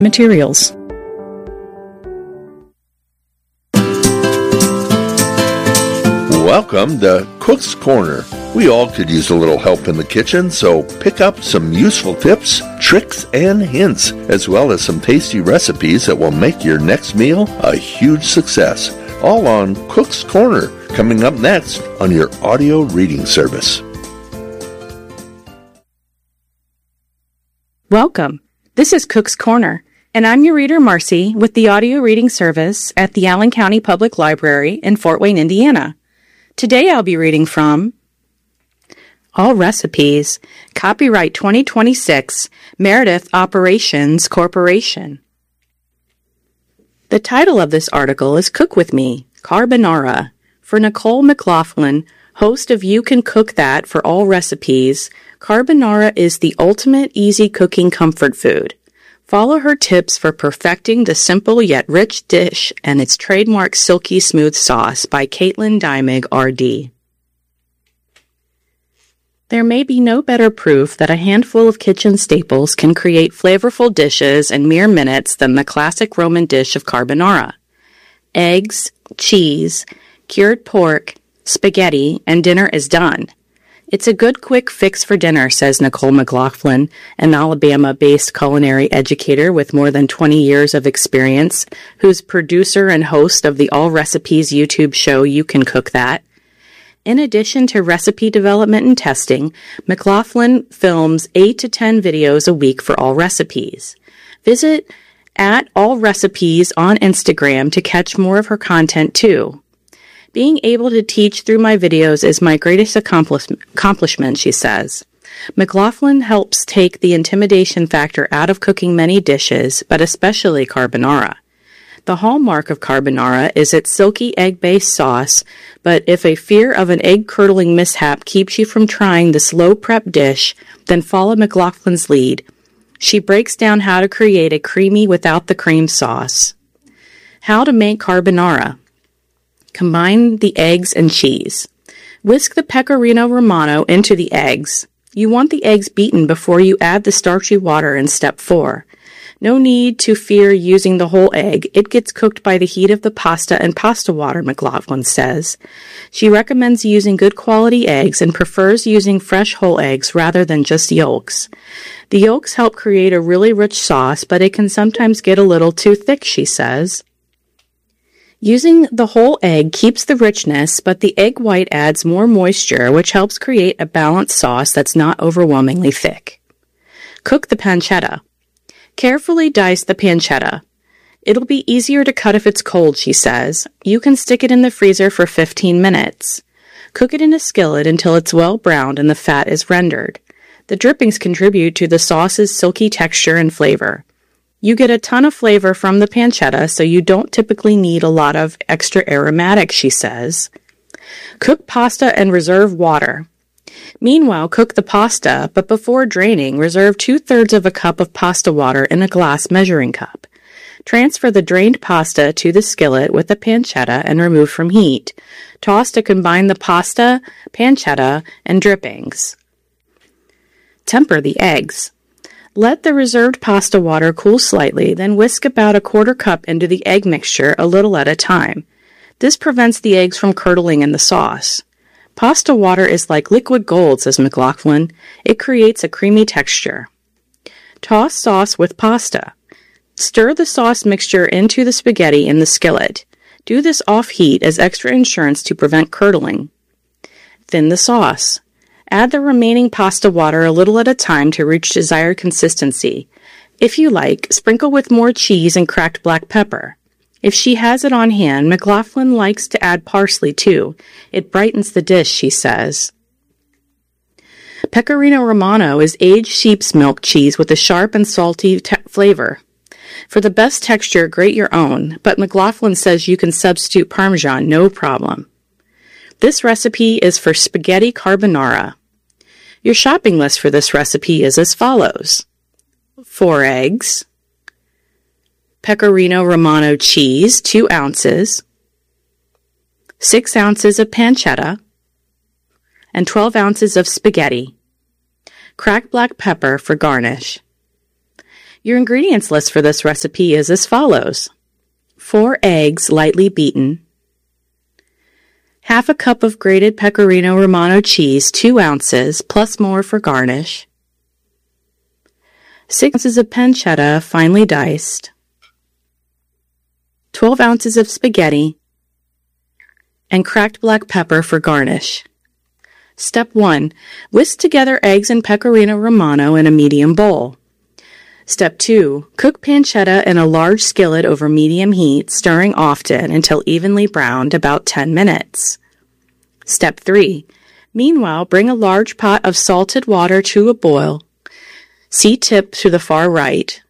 materials. Welcome to Cook's Corner. We all could use a little help in the kitchen, so pick up some useful tips, tricks, and hints, as well as some tasty recipes that will make your next meal a huge success. All on Cook's Corner, coming up next on your audio reading service. Welcome. This is Cook's Corner, and I'm your reader, Marcy, with the audio reading service at the Allen County Public Library in Fort Wayne, Indiana. Today I'll be reading from All Recipes, Copyright 2026, Meredith Operations Corporation. The title of this article is Cook With Me, Carbonara, for Nicole McLaughlin, host of You Can Cook That for All Recipes. Carbonara is the ultimate easy cooking comfort food. Follow her tips for perfecting the simple yet rich dish and its trademark silky smooth sauce by Caitlin Dimig, RD. There may be no better proof that a handful of kitchen staples can create flavorful dishes in mere minutes than the classic Roman dish of carbonara. Eggs, cheese, cured pork, spaghetti, and dinner is done. It's a good quick fix for dinner, says Nicole McLaughlin, an Alabama-based culinary educator with more than 20 years of experience, who's producer and host of the All Recipes YouTube show You Can Cook That. In addition to recipe development and testing, McLaughlin films 8 to 10 videos a week for All Recipes. Visit @AllRecipes on Instagram to catch more of her content too. Being able to teach through my videos is my greatest accomplishment, she says. McLaughlin helps take the intimidation factor out of cooking many dishes, but especially carbonara. The hallmark of carbonara is its silky egg-based sauce, but if a fear of an egg-curdling mishap keeps you from trying this low-prep dish, then follow McLaughlin's lead. She breaks down how to create a creamy without the cream sauce. How to make carbonara. Combine the eggs and cheese. Whisk the pecorino romano into the eggs. You want the eggs beaten before you add the starchy water in step 4. No need to fear using the whole egg. It gets cooked by the heat of the pasta and pasta water, McLaughlin says. She recommends using good quality eggs and prefers using fresh whole eggs rather than just yolks. The yolks help create a really rich sauce, but it can sometimes get a little too thick, she says. Using the whole egg keeps the richness, but the egg white adds more moisture, which helps create a balanced sauce that's not overwhelmingly thick. Cook the pancetta. Carefully dice the pancetta. It'll be easier to cut if it's cold, she says. You can stick it in the freezer for 15 minutes. Cook it in a skillet until it's well browned and the fat is rendered. The drippings contribute to the sauce's silky texture and flavor. You get a ton of flavor from the pancetta, so you don't typically need a lot of extra aromatics, she says. Cook pasta and reserve water. Meanwhile, cook the pasta, but before draining, reserve 2/3 of a cup of pasta water in a glass measuring cup. Transfer the drained pasta to the skillet with the pancetta and remove from heat. Toss to combine the pasta, pancetta, and drippings. Temper the eggs. Let the reserved pasta water cool slightly, then whisk about 1/4 cup into the egg mixture a little at a time. This prevents the eggs from curdling in the sauce. Pasta water is like liquid gold, says McLaughlin. It creates a creamy texture. Toss sauce with pasta. Stir the sauce mixture into the spaghetti in the skillet. Do this off heat as extra insurance to prevent curdling. Thin the sauce. Add the remaining pasta water a little at a time to reach desired consistency. If you like, sprinkle with more cheese and cracked black pepper. If she has it on hand, McLaughlin likes to add parsley too. It brightens the dish, she says. Pecorino Romano is aged sheep's milk cheese with a sharp and salty flavor. For the best texture, grate your own, but McLaughlin says you can substitute Parmesan, no problem. This recipe is for spaghetti carbonara. Your shopping list for this recipe is as follows. 4 eggs, Pecorino Romano cheese, 2 ounces, 6 ounces of pancetta, and 12 ounces of spaghetti. Cracked black pepper for garnish. Your ingredients list for this recipe is as follows: 4 eggs lightly beaten, half a cup of grated Pecorino Romano cheese, 2 ounces, plus more for garnish, 6 ounces of pancetta, finely diced, 12 ounces of spaghetti, and cracked black pepper for garnish. Step 1. Whisk together eggs and Pecorino Romano in a medium bowl. Step 2. Cook pancetta in a large skillet over medium heat, stirring often until evenly browned, about 10 minutes. Step 3. Meanwhile, bring a large pot of salted water to a boil. See tip to the far right.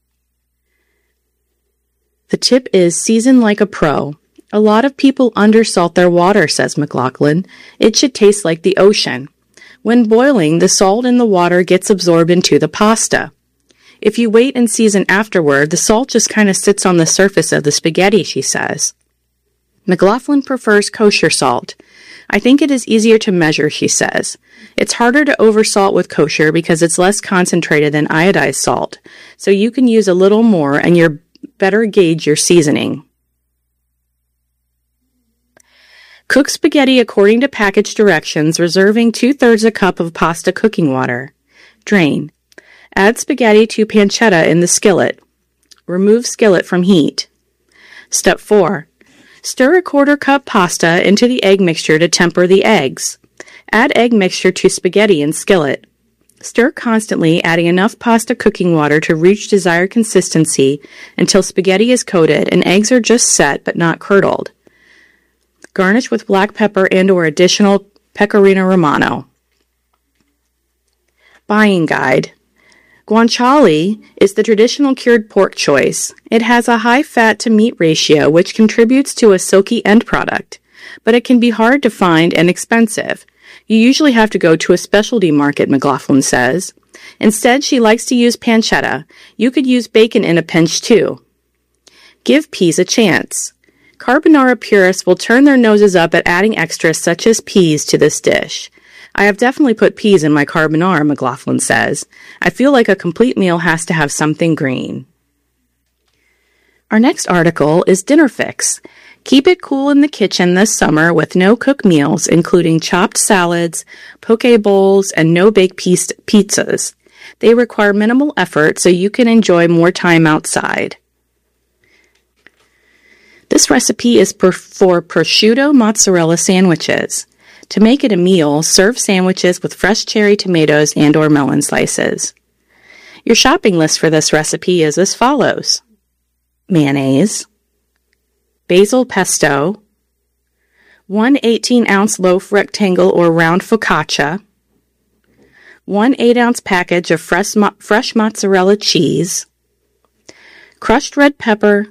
The tip is season like a pro. A lot of people undersalt their water, says McLaughlin. It should taste like the ocean. When boiling, the salt in the water gets absorbed into the pasta. If you wait and season afterward, the salt just kind of sits on the surface of the spaghetti, she says. McLaughlin prefers kosher salt. I think it is easier to measure, she says. It's harder to oversalt with kosher because it's less concentrated than iodized salt, so you can use a little more and you're better gauge your seasoning. Cook spaghetti according to package directions, reserving 2/3 a cup of pasta cooking water. Drain. Add spaghetti to pancetta in the skillet. Remove skillet from heat. Step 4. Stir a 1/4 cup pasta into the egg mixture to temper the eggs. Add egg mixture to spaghetti in skillet. Stir constantly, adding enough pasta cooking water to reach desired consistency until spaghetti is coated and eggs are just set but not curdled. Garnish with black pepper and/or additional Pecorino Romano. Buying guide. Guanciale is the traditional cured pork choice. It has a high fat to meat ratio, which contributes to a silky end product, but it can be hard to find and expensive. You usually have to go to a specialty market, McLaughlin says. Instead, she likes to use pancetta. You could use bacon in a pinch too. Give peas a chance. Carbonara purists will turn their noses up at adding extras such as peas to this dish. I have definitely put peas in my carbonara, McLaughlin says. I feel like a complete meal has to have something green. Our next article is Dinner Fix. Keep it cool in the kitchen this summer with no-cook meals, including chopped salads, poke bowls, and no-bake pizzas. They require minimal effort, so you can enjoy more time outside. This recipe is for prosciutto mozzarella sandwiches. To make it a meal, serve sandwiches with fresh cherry tomatoes and/or melon slices. Your shopping list for this recipe is as follows: mayonnaise, basil pesto, 1 18-ounce loaf rectangle or round focaccia, 1 8-ounce package of fresh mozzarella cheese, crushed red pepper,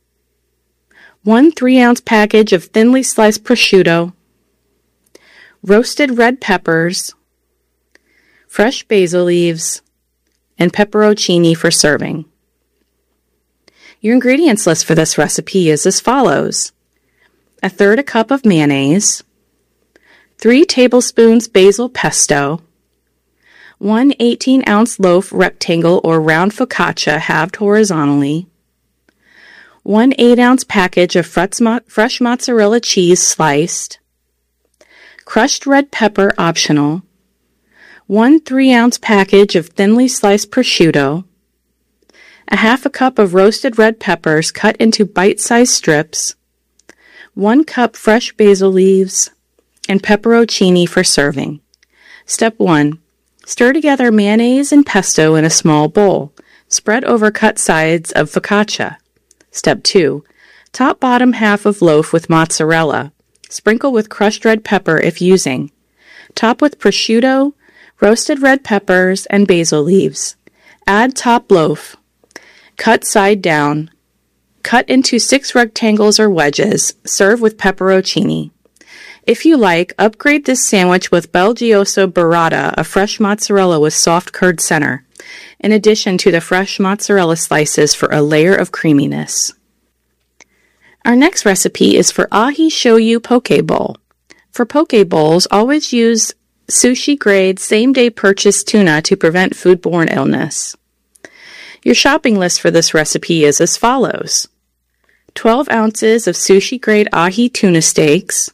1 3-ounce package of thinly sliced prosciutto, roasted red peppers, fresh basil leaves, and pepperoncini for serving. Your ingredients list for this recipe is as follows: 1/3 a cup of mayonnaise, 3 tablespoons basil pesto, 1 18-ounce loaf rectangle or round focaccia halved horizontally, 1 8-ounce package of fresh mozzarella cheese sliced, crushed red pepper optional, 1 3-ounce package of thinly sliced prosciutto, 1/2 cup of roasted red peppers cut into bite-sized strips, 1 cup fresh basil leaves, and pepperoncini for serving. Step 1. Stir together mayonnaise and pesto in a small bowl. Spread over cut sides of focaccia. Step 2. Top bottom half of loaf with mozzarella. Sprinkle with crushed red pepper if using. Top with prosciutto, roasted red peppers, and basil leaves. Add top loaf. Cut side down. Cut into 6 rectangles or wedges. Serve with pepperoncini. If you like, upgrade this sandwich with Belgioso burrata, a fresh mozzarella with soft curd center, in addition to the fresh mozzarella slices for a layer of creaminess. Our next recipe is for ahi shoyu poke bowl. For poke bowls, always use sushi-grade, same-day purchase tuna to prevent foodborne illness. Your shopping list for this recipe is as follows: 12 ounces of sushi-grade ahi tuna steaks,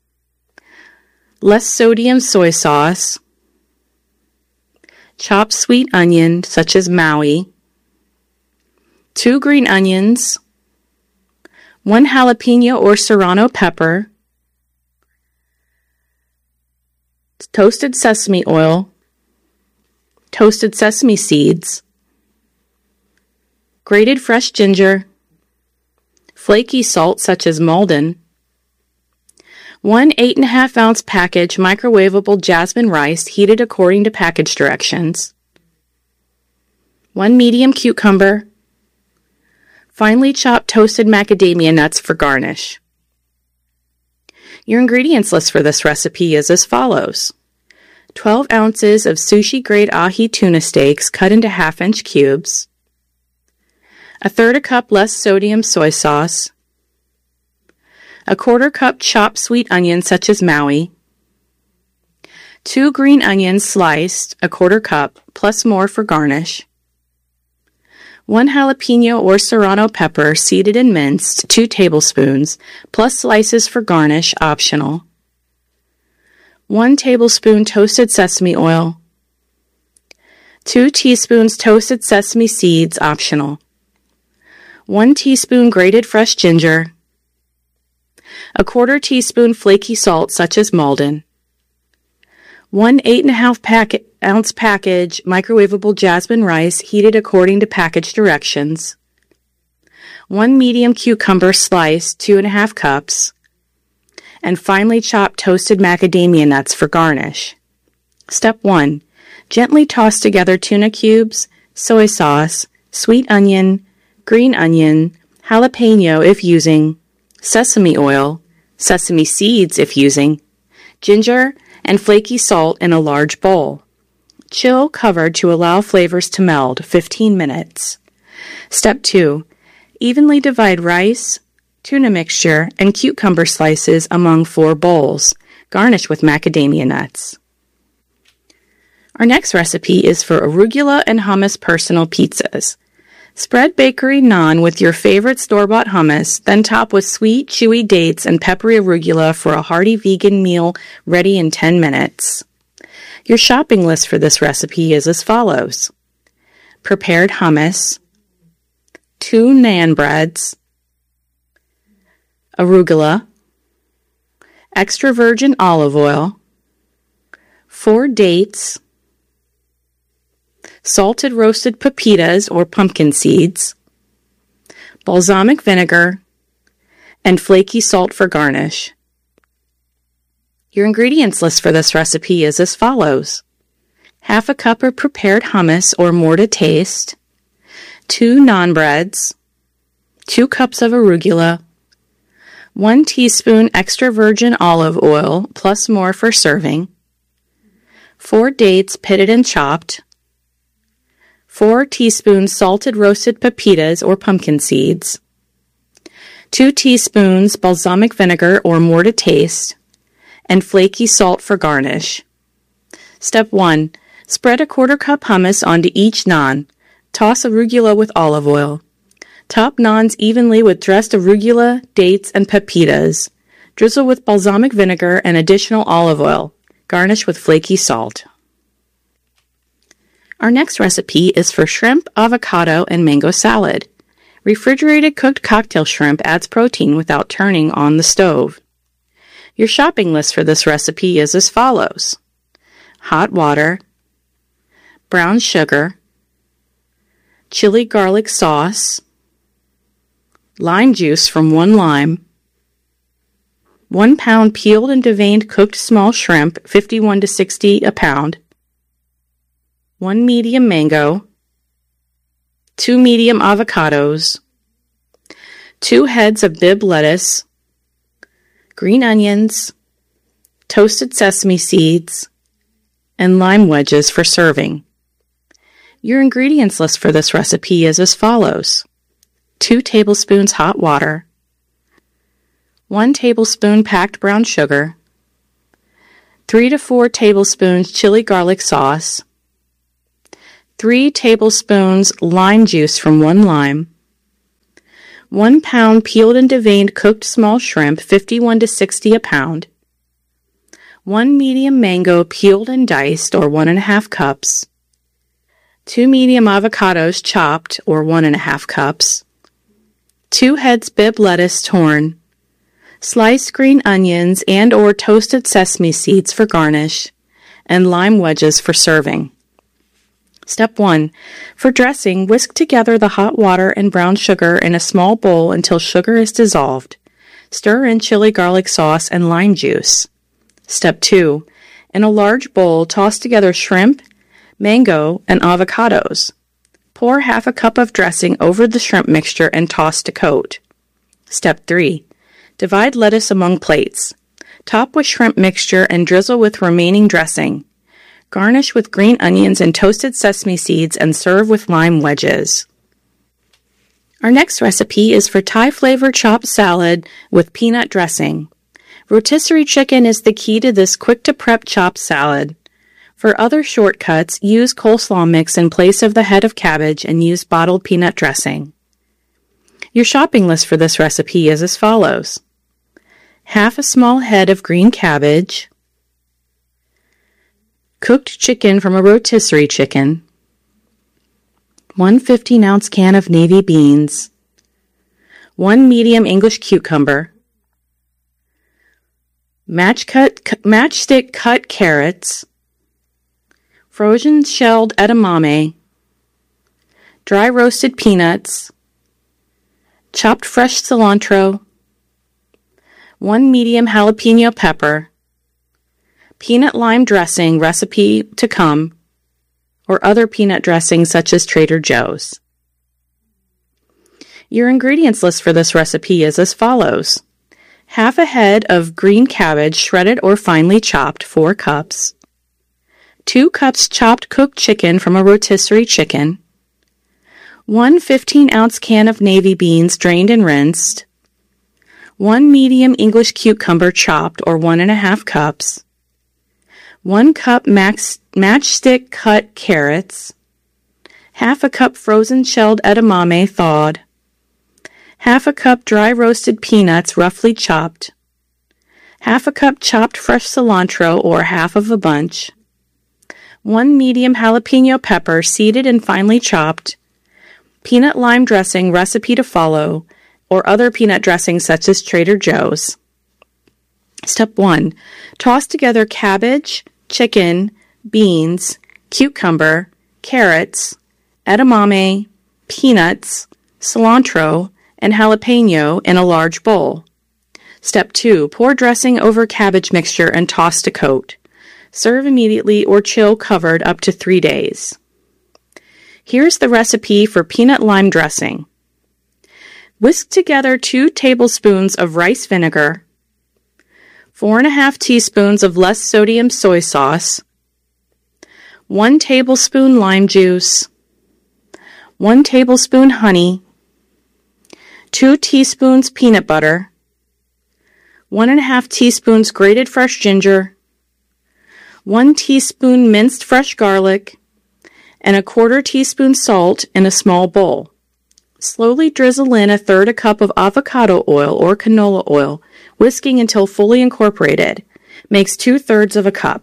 less sodium soy sauce, chopped sweet onion such as Maui, 2 green onions, 1 jalapeno or serrano pepper, toasted sesame oil, toasted sesame seeds, grated fresh ginger, flaky salt such as Maldon, 1 8.5-ounce package microwavable jasmine rice heated according to package directions, 1 medium cucumber, finely chopped toasted macadamia nuts for garnish. Your ingredients list for this recipe is as follows: 12 ounces of sushi-grade ahi tuna steaks cut into half-inch cubes, 1/3 cup less sodium soy sauce, 1/4 cup chopped sweet onion such as Maui, 2 green onions sliced, 1/4 cup, plus more for garnish, 1 jalapeno or serrano pepper seeded and minced, 2 tablespoons, plus slices for garnish, optional, 1 tablespoon toasted sesame oil, 2 teaspoons toasted sesame seeds, optional, 1 teaspoon grated fresh ginger, 1/4 teaspoon flaky salt such as Maldon, 1 8.5-ounce package microwavable jasmine rice heated according to package directions, 1 medium cucumber sliced, 2.5 cups, and finely chopped toasted macadamia nuts for garnish. Step 1. Gently toss together tuna cubes, soy sauce, sweet onion, green onion, jalapeno if using, sesame oil, sesame seeds if using, ginger, and flaky salt in a large bowl. Chill covered to allow flavors to meld, 15 minutes. Step 2. Evenly divide rice, tuna mixture, and cucumber slices among 4 bowls. Garnish with macadamia nuts. Our next recipe is for arugula and hummus personal pizzas. Spread bakery naan with your favorite store-bought hummus, then top with sweet, chewy dates and peppery arugula for a hearty vegan meal ready in 10 minutes. Your shopping list for this recipe is as follows: prepared hummus, 2 naan breads, arugula, extra virgin olive oil, 4 dates, salted roasted pepitas or pumpkin seeds, balsamic vinegar, and flaky salt for garnish. Your ingredients list for this recipe is as follows: 1/2 cup of prepared hummus or more to taste, 2 naan breads, 2 cups of arugula, 1 teaspoon extra virgin olive oil plus more for serving, 4 dates pitted and chopped, 4 teaspoons salted roasted pepitas or pumpkin seeds, 2 teaspoons balsamic vinegar or more to taste, and flaky salt for garnish. Step 1. Spread a 1/4 cup hummus onto each naan. Toss arugula with olive oil. Top naans evenly with dressed arugula, dates, and pepitas. Drizzle with balsamic vinegar and additional olive oil. Garnish with flaky salt. Our next recipe is for shrimp, avocado, and mango salad. Refrigerated cooked cocktail shrimp adds protein without turning on the stove. Your shopping list for this recipe is as follows: hot water, brown sugar, chili garlic sauce, lime juice from 1 lime, 1 pound peeled and deveined cooked small shrimp, 51 to 60 a pound, 1 medium mango, 2 medium avocados, 2 heads of Bibb lettuce, green onions, toasted sesame seeds, and lime wedges for serving. Your ingredients list for this recipe is as follows: 2 tablespoons hot water, 1 tablespoon packed brown sugar, 3 to 4 tablespoons chili garlic sauce, 3 tablespoons lime juice from 1 lime, 1 pound peeled and deveined cooked small shrimp, 51 to 60 a pound, 1 medium mango peeled and diced, or 1½ cups, 2 medium avocados chopped, or 1½ cups, 2 heads Bibb lettuce torn, sliced green onions and or toasted sesame seeds for garnish, and lime wedges for serving. Step 1. For dressing, whisk together the hot water and brown sugar in a small bowl until sugar is dissolved. Stir in chili garlic sauce and lime juice. Step 2. In a large bowl, toss together shrimp, mango, and avocados. Pour half a cup of dressing over the shrimp mixture and toss to coat. Step 3. Divide lettuce among plates. Top with shrimp mixture and drizzle with remaining dressing. Garnish with green onions and toasted sesame seeds and serve with lime wedges. Our next recipe is for Thai-flavored chopped salad with peanut dressing. Rotisserie chicken is the key to this quick-to-prep chopped salad. For other shortcuts, use coleslaw mix in place of the head of cabbage and use bottled peanut dressing. Your shopping list for this recipe is as follows. Half a small head of green cabbage, cooked chicken from a rotisserie chicken, 1 15-ounce can of navy beans, 1 medium English cucumber, matchstick cut carrots, frozen shelled edamame, dry roasted peanuts, chopped fresh cilantro, 1 medium jalapeno pepper, peanut lime dressing recipe to come, or other peanut dressing such as Trader Joe's. Your ingredients list for this recipe is as follows. Half a head of green cabbage shredded or finely chopped, 4 cups, 2 cups chopped cooked chicken from a rotisserie chicken, 1 15-ounce can of navy beans drained and rinsed, 1 medium English cucumber chopped, or 1½ cups, 1 cup matchstick cut carrots, half a cup frozen shelled edamame thawed, half a cup dry roasted peanuts roughly chopped, half a cup chopped fresh cilantro, or half of a bunch, 1 medium jalapeno pepper seeded and finely chopped, peanut lime dressing recipe to follow, or other peanut dressing such as Trader Joe's. Step 1. Toss together cabbage, chicken, beans, cucumber, carrots, edamame, peanuts, cilantro, and jalapeno in a large bowl. Step 2. Pour dressing over cabbage mixture and toss to coat. Serve immediately or chill covered up to 3 days. Here's the recipe for peanut lime dressing. Whisk together 2 tablespoons of rice vinegar, 4½ teaspoons of less sodium soy sauce, 1 tablespoon lime juice, 1 tablespoon honey, 2 teaspoons peanut butter, 1½ teaspoons grated fresh ginger, 1 teaspoon minced fresh garlic, and 1/4 teaspoon salt in a small bowl. Slowly drizzle in 1/3 cup of avocado oil or canola oil, whisking until fully incorporated. Makes 2/3 of a cup.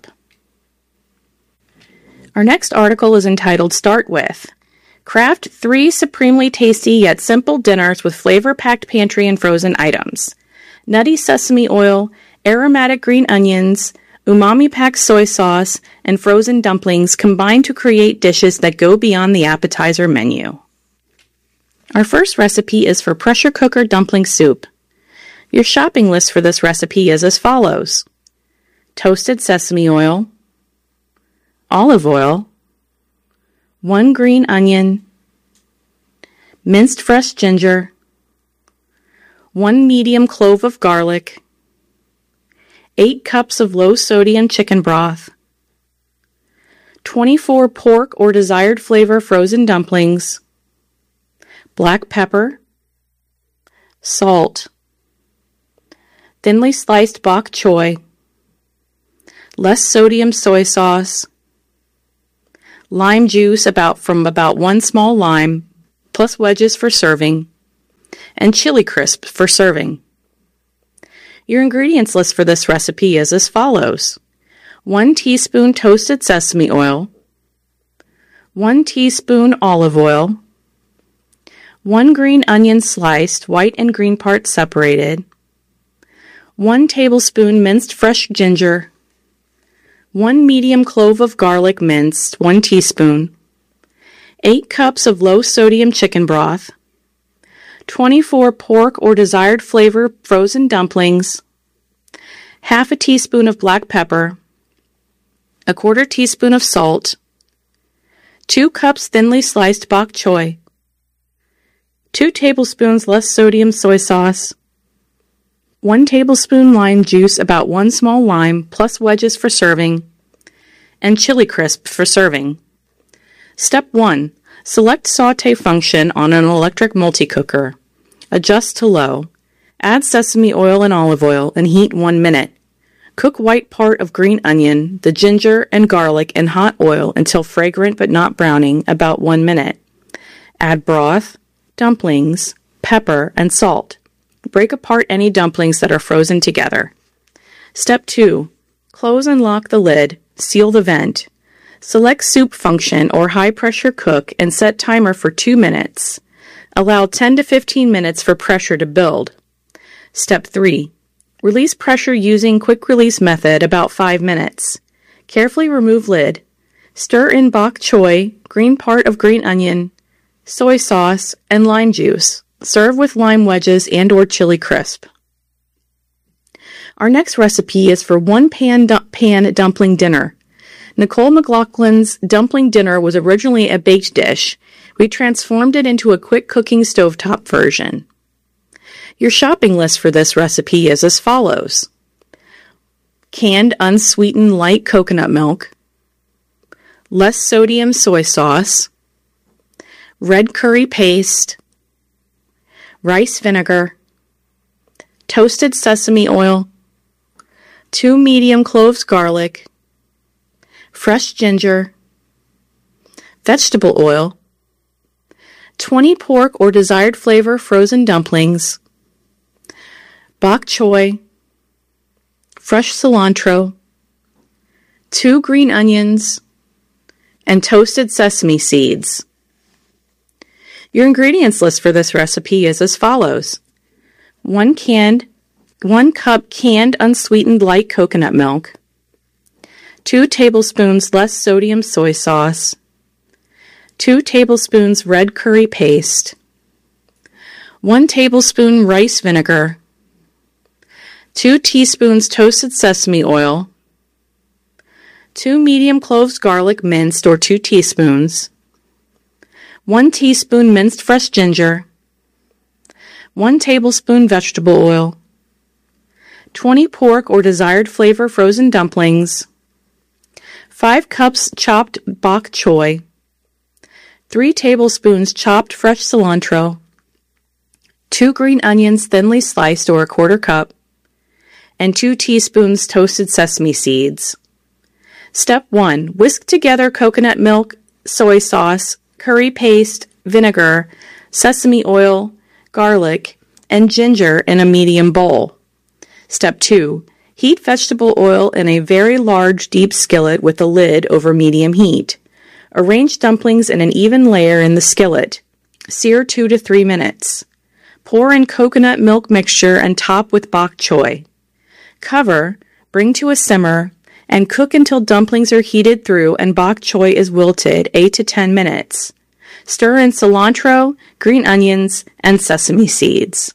Our next article is entitled Start With. Craft 3 supremely tasty yet simple dinners with flavor-packed pantry and frozen items. Nutty sesame oil, aromatic green onions, umami-packed soy sauce, and frozen dumplings combine to create dishes that go beyond the appetizer menu. Our first recipe is for pressure cooker dumpling soup. Your shopping list for this recipe is as follows. Toasted sesame oil, olive oil, 1 green onion, minced fresh ginger, 1 medium clove of garlic, 8 cups of low-sodium chicken broth, 24 pork or desired flavor frozen dumplings, black pepper, salt, thinly sliced bok choy, less sodium soy sauce, lime juice from about 1 small lime, plus wedges for serving, and chili crisp for serving. Your ingredients list for this recipe is as follows: 1 teaspoon toasted sesame oil, 1 teaspoon olive oil, 1 green onion sliced, white and green parts separated, 1 tablespoon minced fresh ginger, 1 medium clove of garlic minced, 1 teaspoon, 8 cups of low-sodium chicken broth, 24 pork or desired flavor frozen dumplings, half a teaspoon of black pepper, a quarter teaspoon of salt, 2 cups thinly sliced bok choy, 2 tablespoons less sodium soy sauce, 1 tablespoon lime juice, about 1 small lime, plus wedges for serving, and chili crisp for serving. Step 1. Select saute function on an electric multi-cooker. Adjust to low. Add sesame oil and olive oil and heat 1 minute. Cook white part of green onion, the ginger, and garlic in hot oil until fragrant but not browning, about 1 minute. Add broth, dumplings, pepper, and salt. Break apart any dumplings that are frozen together. Step 2. Close and lock the lid. Seal the vent. Select soup function or high pressure cook and set timer for 2 minutes. Allow 10 to 15 minutes for pressure to build. Step 3. Release pressure using quick release method, about 5 minutes. Carefully remove lid. Stir in bok choy, green part of green onion, soy sauce, and lime juice. Serve with lime wedges and or chili crisp. Our next recipe is for 1 pan dumpling dinner. Nicole McLaughlin's dumpling dinner was originally a baked dish. We transformed it into a quick cooking stovetop version. Your shopping list for this recipe is as follows: canned unsweetened light coconut milk, less sodium soy sauce, red curry paste, rice vinegar, toasted sesame oil, 2 medium cloves garlic, fresh ginger, vegetable oil, 20 pork or desired flavor frozen dumplings, bok choy, fresh cilantro, 2 green onions, and toasted sesame seeds. Your ingredients list for this recipe is as follows: 1 cup canned unsweetened light coconut milk, 2 tablespoons less sodium soy sauce, 2 tablespoons red curry paste, 1 tablespoon rice vinegar, 2 teaspoons toasted sesame oil, 2 medium cloves garlic minced or 2 teaspoons, 1 teaspoon minced fresh ginger, 1 tablespoon vegetable oil, 20 pork or desired flavor frozen dumplings, 5 cups chopped bok choy, 3 tablespoons chopped fresh cilantro, 2 green onions thinly sliced or a quarter cup, and 2 teaspoons toasted sesame seeds. Step 1. Whisk together coconut milk, soy sauce, curry paste, vinegar, sesame oil, garlic, and ginger in a medium bowl. Step 2. Heat vegetable oil in a very large deep skillet with the lid over medium heat. Arrange dumplings in an even layer in the skillet. Sear 2 to 3 minutes. Pour in coconut milk mixture and top with bok choy. Cover, bring to a simmer, and cook until dumplings are heated through and bok choy is wilted 8 to 10 minutes. Stir in cilantro, green onions, and sesame seeds.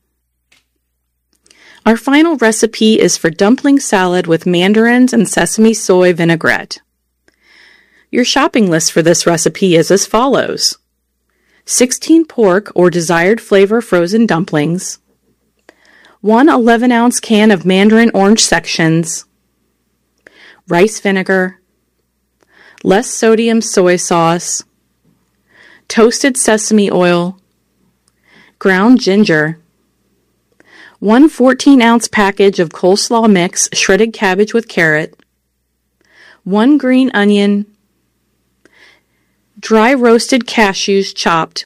Our final recipe is for dumpling salad with mandarins and sesame soy vinaigrette. Your shopping list for this recipe is as follows: 16 pork or desired flavor frozen dumplings, 1 11-ounce can of mandarin orange sections, rice vinegar, less sodium soy sauce, toasted sesame oil, ground ginger, 1 14-ounce package of coleslaw mix shredded cabbage with carrot, 1 green onion, dry roasted cashews chopped.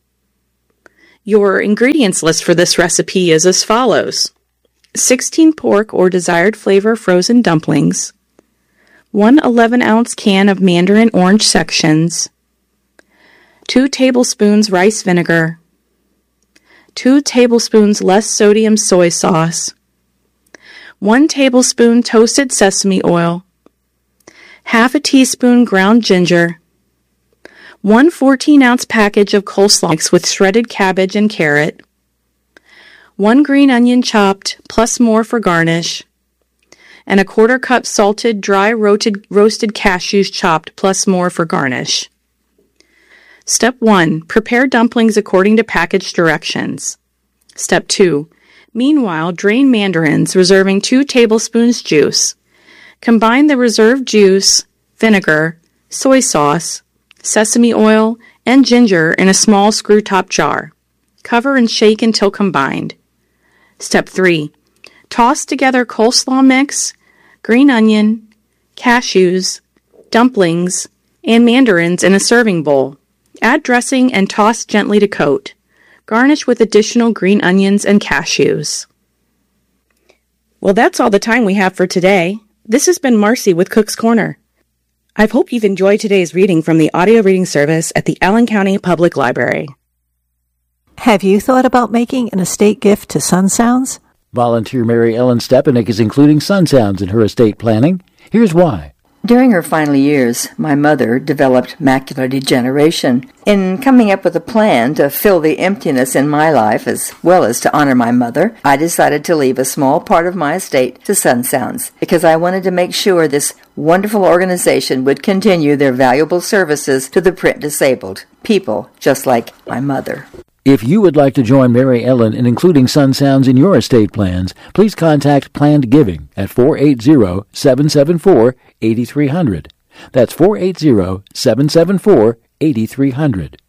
Your ingredients list for this recipe is as follows: 16 pork or desired flavor frozen dumplings, 1 11-ounce can of mandarin orange sections, 2 tablespoons rice vinegar, 2 tablespoons less sodium soy sauce, 1 tablespoon toasted sesame oil, half a teaspoon ground ginger, 1 14-ounce package of coleslaw mix with shredded cabbage and carrot, 1 green onion chopped plus more for garnish, and a 1/4 cup salted dry roasted cashews chopped plus more for garnish. Step 1. Prepare dumplings according to package directions. Step 2. Meanwhile, drain mandarins, reserving 2 tablespoons juice. Combine the reserved juice, vinegar, soy sauce, sesame oil, and ginger in a small screw-top jar. Cover and shake until combined. Step 3. Toss together coleslaw mix, green onion, cashews, dumplings, and mandarins in a serving bowl. Add dressing and toss gently to coat. Garnish with additional green onions and cashews. Well, that's all the time we have for today. This has been Marcy with Cook's Corner. I hope you've enjoyed today's reading from the audio reading service at the Allen County Public Library. Have you thought about making an estate gift to Sun Sounds? Volunteer Mary Ellen Stepanek is including Sun Sounds in her estate planning. Here's why. During her final years, my mother developed macular degeneration. In coming up with a plan to fill the emptiness in my life as well as to honor my mother, I decided to leave a small part of my estate to Sun Sounds because I wanted to make sure this wonderful organization would continue their valuable services to the print disabled, people just like my mother. If you would like to join Mary Ellen in including Sun Sounds in your estate plans, please contact Planned Giving at 480-774-8300. That's 480-774-8300.